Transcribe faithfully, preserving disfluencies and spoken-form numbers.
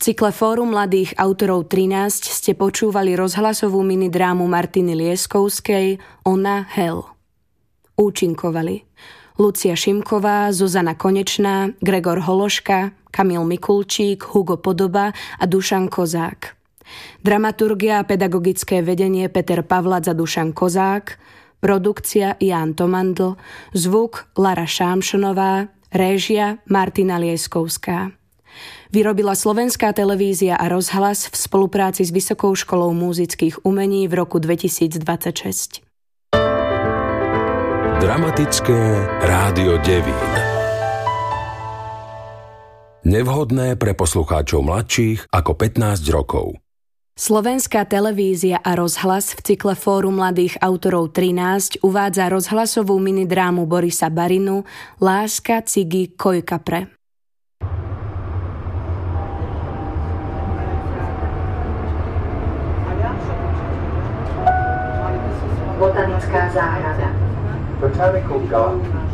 cykle Fórum mladých autorov trinásť ste počúvali rozhlasovú minidrámu Martiny Lieskovskej Ona Hell. Účinkovali Lucia Šimková, Zuzana Konečná, Gregor Hološka, Kamil Mikulčík, Hugo Podoba a Dušan Kozák. Dramaturgia a pedagogické vedenie Peter Pavlac a Dušan Kozák, produkcia Ján Tomandl, zvuk Lara Šámšonová, réžia Martina Lieskovská. Vyrobila Slovenská televízia a rozhlas v spolupráci s Vysokou školou múzických umení v roku dvetisícdvadsaťšesť. Dramatické rádio Devín. Nevhodné pre poslucháčov mladších ako pätnásť rokov. Slovenská televízia a rozhlas v cykle Fórum mladých autorov trinásť uvádza rozhlasovú minidrámu Borisa Barinu Láska, cigy, kojka pre. Botanická záhrada. Botanical garden.